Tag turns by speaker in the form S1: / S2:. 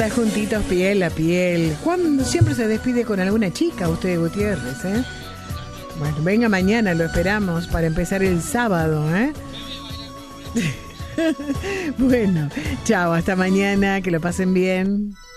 S1: estar juntitos piel a piel. Juan siempre se despide con alguna chica, usted, Gutiérrez, ¿eh? Bueno, venga mañana, lo esperamos para empezar el sábado, ¿eh? Bueno, chao, hasta mañana, que lo pasen bien.